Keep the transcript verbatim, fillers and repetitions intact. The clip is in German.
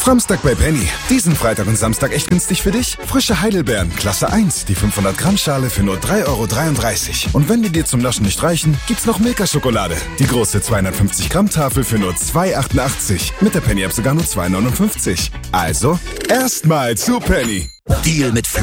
Samstag bei Penny. Diesen Freitag und Samstag echt günstig für dich? Frische Heidelbeeren, Klasse eins, die fünfhundert Gramm Schale für nur drei Euro dreiunddreißig. Und wenn die dir zum Naschen nicht reichen, gibt's noch Milka-Schokolade. Die große zweihundertfünfzig Gramm Tafel für nur zwei Euro achtundachtzig. Mit der Penny-App sogar nur zwei Euro neunundfünfzig. Also, erstmal zu Penny. Deal mit